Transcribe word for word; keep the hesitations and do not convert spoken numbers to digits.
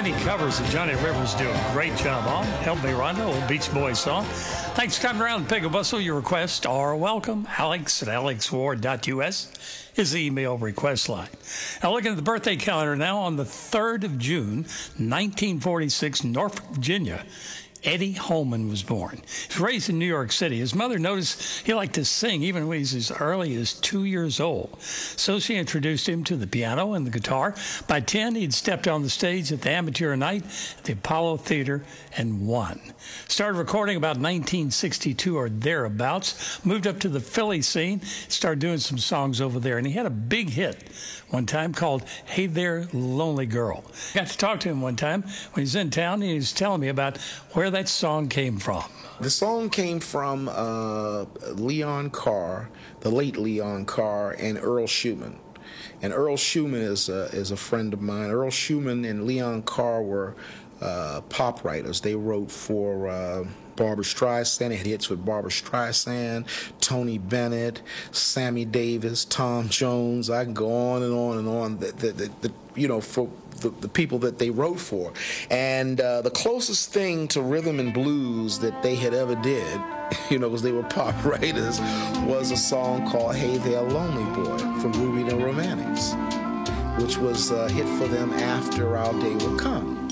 many covers that Johnny Rivers do a great job on. Help Me Rhonda, old Beach Boys song. Thanks for coming around and pick a whistle. Your requests are welcome. Alex at alex ward dot u s is the email request line. Now, looking at the birthday calendar now, on the third of June, nineteen forty-six, Norfolk, Virginia, Eddie Holman was born. He was raised in New York City. His mother noticed he liked to sing even when he was as early as two years old. So she introduced him to the piano and the guitar. By ten, he'd stepped on the stage at the Amateur Night at the Apollo Theater and won. Started recording about nineteen sixty-two or thereabouts. Moved up to the Philly scene. Started doing some songs over there. And he had a big hit one time called Hey There, Lonely Girl. Got to talk to him one time when he was in town, and he was telling me about where that song came from. The song came from uh, Leon Carr, the late Leon Carr, and Earl Schumann. And Earl Schumann is a, is a friend of mine. Earl Schumann and Leon Carr were uh, pop writers. They wrote for uh, Barbra Streisand. They had hits with Barbra Streisand, Tony Bennett, Sammy Davis, Tom Jones. I can go on and on and on. The, the, the, the, you know, for The, the people that they wrote for. And uh, the closest thing to rhythm and blues that they had ever did, you know, because they were pop writers, was a song called Hey There, Lonely Boy from Ruby and the Romantics, which was a hit for them after Our Day Will Come.